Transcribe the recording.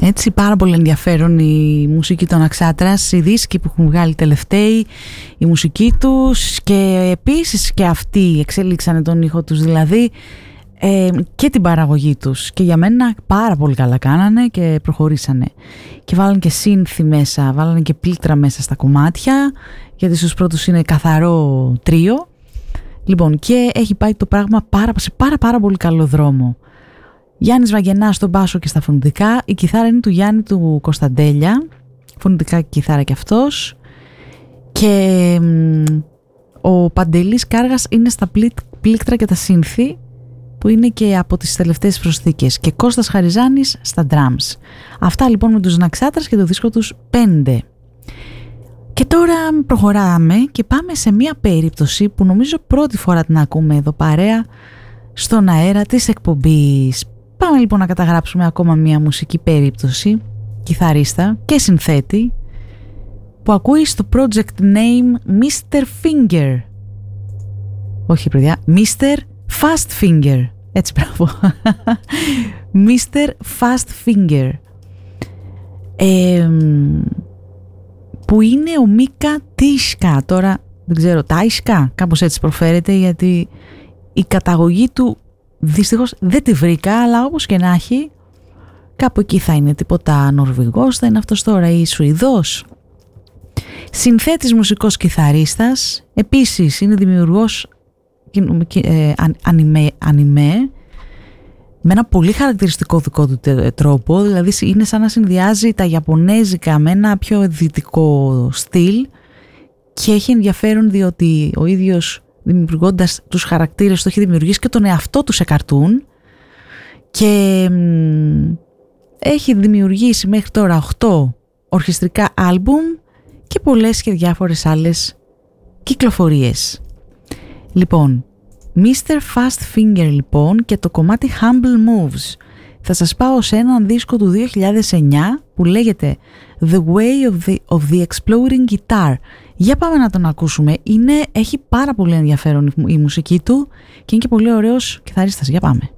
Έτσι, πάρα πολύ ενδιαφέρον η μουσική των Αξάτρας, οι δίσκοι που έχουν βγάλει τελευταίοι, η μουσική τους και επίσης και αυτοί εξέλιξανε τον ήχο τους, δηλαδή και την παραγωγή τους, και για μένα πάρα πολύ καλά κάνανε και προχωρήσανε και βάλανε και σύνθη μέσα, βάλανε και πλήκτρα μέσα στα κομμάτια, γιατί στους πρώτους είναι καθαρό τρίο. Λοιπόν, και έχει πάει το πράγμα σε πάρα πολύ καλό δρόμο. Γιάννης Βαγγενάς στον μπάσο και στα φωνητικά, η κιθάρα είναι του Γιάννη του Κωνσταντέλια, φωνητικά και κιθάρα κι αυτός, και ο Παντελής Κάργας είναι στα πλήκτρα και τα σύνθη, που είναι και από τις τελευταίες προσθήκες, και Κώστας Χαριζάνης στα drums. Αυτά λοιπόν με τους Ναξάτρας και το δίσκο τους 5. Και τώρα προχωράμε και πάμε σε μια περίπτωση που νομίζω πρώτη φορά την ακούμε εδώ παρέα στον αέρα της εκπομπής. Πάμε λοιπόν να καταγράψουμε ακόμα μια μουσική περίπτωση, κιθαρίστα και συνθέτη, που ακούει στο project name Mr. Finger. Όχι παιδιά, Mr. Fast Finger. Έτσι, μπράβο. Mr. Fast Finger. Που είναι ο Μίκα Τίσκα. Τώρα δεν ξέρω, Τάισκα, κάπως έτσι προφέρεται, γιατί η καταγωγή του δυστυχώς δεν τη βρήκα, αλλά όπως και να έχει, κάπου εκεί θα είναι, τίποτα Νορβηγός θα είναι αυτός τώρα ή Σουηδός. Συνθέτης, μουσικός, κιθαρίστας, επίσης είναι δημιουργός ανιμέ με ένα πολύ χαρακτηριστικό δικό του τρόπο, δηλαδή είναι σαν να συνδυάζει τα ιαπωνέζικα με ένα πιο δυτικό στυλ, και έχει ενδιαφέρον διότι ο ίδιος δημιουργώντας τους χαρακτήρες του έχει δημιουργήσει και τον εαυτό του σε καρτούν, και έχει δημιουργήσει μέχρι τώρα 8 ορχιστρικά άλμπουμ και πολλές και διάφορες άλλες κυκλοφορίες. Λοιπόν, Mr. Fast Finger λοιπόν, και το κομμάτι Humble Moves. Θα σας πάω σε έναν δίσκο του 2009 που λέγεται The Way of the Exploding Guitar. Για πάμε να τον ακούσουμε. Έχει πάρα πολύ ενδιαφέρον η μουσική του και είναι και πολύ ωραίος κιθαρίστας. Για πάμε.